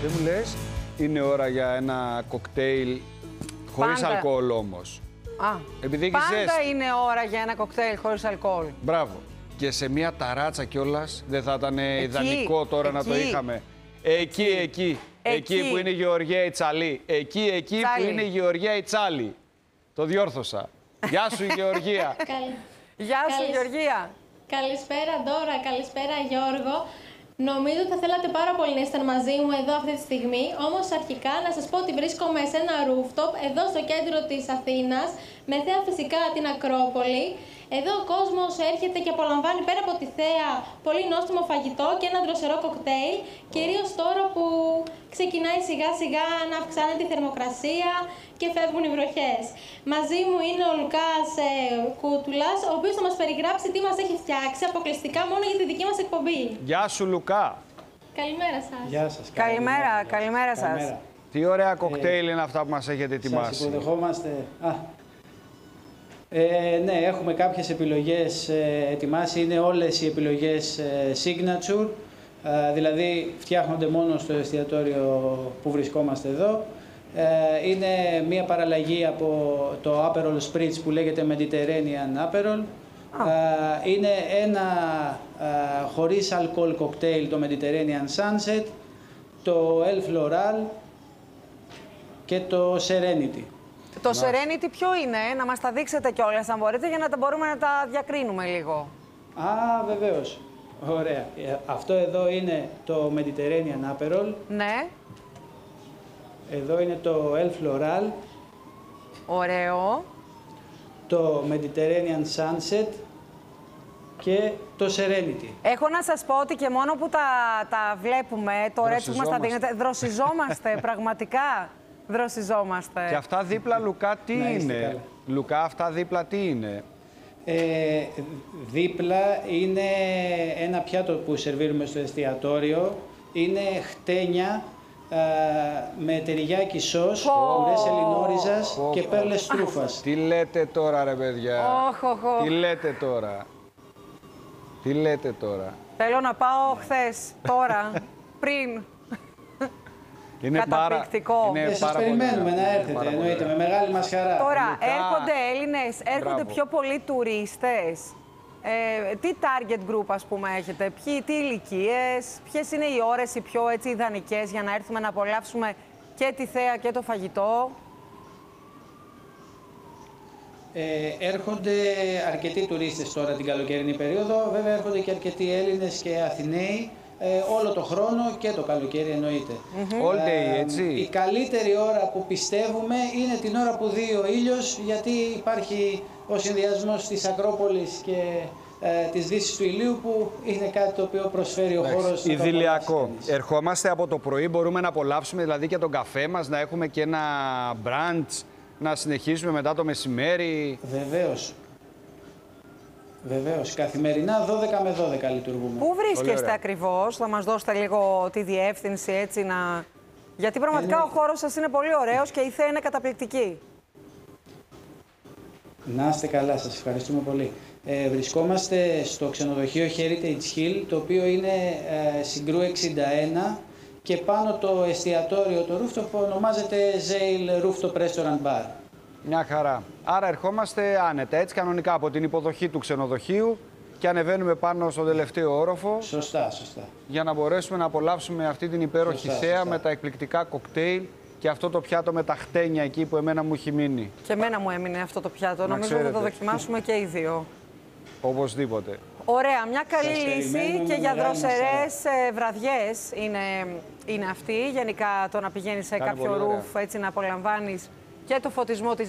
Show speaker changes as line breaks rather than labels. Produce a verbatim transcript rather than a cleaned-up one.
Δεν μου λες, είναι ώρα για ένα κοκτέιλ χωρίς
Πάντα.
αλκοόλ όμως.
Α,
Επειδή έχει
πάντα
ζέστη.
είναι ώρα για ένα κοκτέιλ χωρίς αλκοόλ.
Μπράβο. Και σε μια ταράτσα κιόλας δεν θα ήταν
Εκεί,
ιδανικό τώρα
εκεί.
να το είχαμε. Εκεί, εκεί. Εκεί,
Εκεί.
που είναι η Γεωργία η Τσαλή. Εκεί, εκεί
Τσάλι.
που είναι η Γεωργία η Τσάλη. Το διόρθωσα. Γεια σου, Γεωργία.
Καλη...
Γεια σου,
Καλησ-
Γεωργία.
Καλησπέρα Ντόρα, καλησπέρα Γιώργο. Νομίζω ότι θα θέλατε πάρα πολύ να είστε μαζί μου εδώ αυτή τη στιγμή, όμως αρχικά να σας πω ότι βρίσκομαι σε ένα rooftop εδώ στο κέντρο της Αθήνας, με θέα φυσικά την Ακρόπολη. Εδώ ο κόσμος έρχεται και απολαμβάνει πέρα από τη θέα πολύ νόστιμο φαγητό και ένα δροσερό κοκτέιλ, κυρίως τώρα που ξεκινάει σιγά σιγά να αυξάνεται η θερμοκρασία και φεύγουν οι βροχές. Μαζί μου είναι ο Λουκάς ε, Κούτουλας, ο οποίος θα μας περιγράψει τι μας έχει φτιάξει αποκλειστικά μόνο για τη δική μας εκπομπή.
Γεια σου, Λουκά.
Καλημέρα σας.
Γεια σας.
Καλημέρα,
Καλημέρα,
καλημέρα σας.
Καλημέρα.
Τι ωραία κοκτέιλ είναι αυτά που μας έχετε
Σας
ετοιμάσει.
υποδεχόμαστε. Α, ε, ναι, έχουμε κάποιες επιλογές ε, ετοιμάσει. Είναι όλες οι επιλογές ε, signature. Ε, δηλαδή φτιάχνονται μόνο στο εστιατόριο που βρισκόμαστε εδώ. Ε, είναι μία παραλλαγή από το Aperol Spritz που λέγεται Mediterranean Aperol. Ε, είναι ένα ε, χωρίς αλκοόλ κοκτέιλ, το Mediterranean Sunset, το El Floral και το Serenity.
Το Serenity ποιο είναι, να μας τα δείξετε κιόλας αν μπορείτε, για να τα μπορούμε να τα διακρίνουμε λίγο.
Α, βεβαίως. Ωραία. Ε, Αυτό εδώ είναι το Mediterranean Aperol.
Ναι,
Εδώ είναι το El Floral,
ωραίο.
το Mediterranean Sunset και το Serenity.
Έχω να σας πω ότι και μόνο που τα, τα βλέπουμε, τώρα έτσι που μας τα
Δροσιζόμαστε.
δίνετε, δροσιζόμαστε, πραγματικά δροσιζόμαστε.
Και αυτά δίπλα, Λουκά, τι
Να είστε
είναι.
καλά.
Λουκά, αυτά δίπλα τι είναι.
Ε, δίπλα είναι ένα πιάτο που σερβίρουμε στο εστιατόριο. Είναι χτένια α, με τυριγιάκι σως, πουρές ελληνόριζας
Πω,
και
πω.
πέρλες τρούφας.
Τι λέτε τώρα, ρε παιδιά.
Όχ, όχ, όχ.
Τι λέτε τώρα. Τι λέτε τώρα.
Θέλω να πάω χθες, τώρα, πριν.
Είναι
Καταπληκτικό.
Πάρα,
Ε,
είναι
σας
πάρα πολύ
περιμένουμε
ωραία.
να
Είναι
έρθετε,
πάρα πολύ
εννοείται,
ωραία.
με μεγάλη μας χαρά.
Τώρα,
Λουκά.
έρχονται Έλληνες, έρχονται
Μπράβο.
πιο πολλοί τουρίστες. Ε, τι target group, ας πούμε, έχετε, ποιοι, τι ηλικίες, ποιες είναι οι ώρες οι πιο έτσι, ιδανικές για να έρθουμε να απολαύσουμε και τη θέα και το φαγητό.
Ε, έρχονται αρκετοί τουρίστες τώρα την καλοκαιρινή περίοδο. Βέβαια έρχονται και αρκετοί Έλληνες και Αθηναίοι ε, όλο το χρόνο και το καλοκαίρι εννοείται.
All day,
Ε,
έτσι.
Η καλύτερη ώρα που πιστεύουμε είναι την ώρα που δει ο ήλιος, γιατί υπάρχει ο συνδυασμός της Ακρόπολης και ε, της δύσης του ηλίου, που είναι κάτι το οποίο προσφέρει ο χώρος. να το
Ιδηλιακό.
απολαύσει κανείς.
Ερχόμαστε από το πρωί, μπορούμε να απολαύσουμε δηλαδή και τον καφέ μας, να έχουμε και ένα brunch, να συνεχίσουμε μετά το μεσημέρι.
Βεβαίως. Βεβαίως. Καθημερινά δώδεκα με δώδεκα λειτουργούμε.
Πού βρίσκεστε
ωραία.
ακριβώς, θα μας δώσετε λίγο τη διεύθυνση έτσι να... Γιατί πραγματικά ο
Εννοείται.
χώρος σας είναι πολύ ωραίος και η θέα είναι καταπληκτική.
Να είστε καλά, σας ευχαριστούμε πολύ. Ε, βρισκόμαστε στο ξενοδοχείο Heritage Hill, το οποίο είναι ε, Συγκρού εξήντα ένα, και πάνω το εστιατόριο, το rooftop, που ονομάζεται Zale Rooftop Restaurant Bar.
Μια χαρά. Άρα ερχόμαστε άνετα, έτσι κανονικά από την υποδοχή του ξενοδοχείου και ανεβαίνουμε πάνω στον τελευταίο όροφο
Σωστά, σωστά.
για να μπορέσουμε να απολαύσουμε αυτή την υπέροχη
Σωστά,
θέα
σωστά.
με τα εκπληκτικά κοκτέιλ και αυτό το πιάτο με τα χτένια εκεί που εμένα μου έχει μείνει.
Και εμένα μου έμεινε αυτό το πιάτο. Νομίζω θα το
ξέρετε.
δοκιμάσουμε και οι δύο.
Οπωσδήποτε.
Ωραία, μια καλή
Σας
λύση
περιμένουμε
και
με
για
μεγάλη μας
δροσερές ε, βραδιές είναι, είναι αυτή. Γενικά το να πηγαίνεις σε
Κάνει
κάποιο
πολύ ωραία.
ρούφ έτσι να απολαμβάνεις και το φωτισμό της